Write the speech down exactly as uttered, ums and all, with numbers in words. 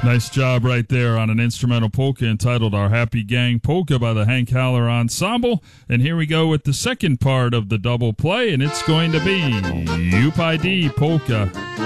Nice job right there on an instrumental polka entitled Our Happy Gang Polka by the Hank Haller Ensemble. And here we go with the second part of the double play, and it's going to be U P I D Polka.